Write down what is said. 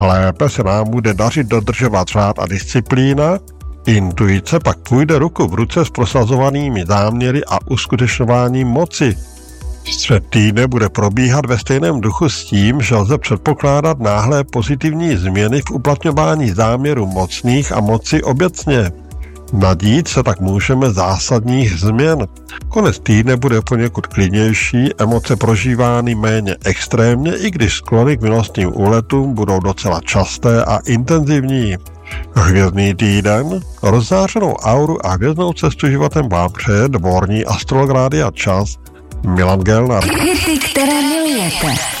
Lépe se nám bude dařit dodržovat řád a disciplína, intuice pak půjde ruku v ruce s prosazovanými záměry a uskutečňováním moci. Střed týdne bude probíhat ve stejném duchu s tím, že lze předpokládat náhlé pozitivní změny v uplatňování záměrů mocných a moci obecně. Nadít se tak můžeme zásadních změn. Konec týdne bude poněkud klidnější, emoce prožívány méně extrémně, i když sklony k milostným úletům budou docela časté a intenzivní. Hvězdný týden, rozzářenou auru a hvězdnou cestu životem vám přeje dvorní astrolog Rádia Čas Milan Gelnar. Hity, které milujete.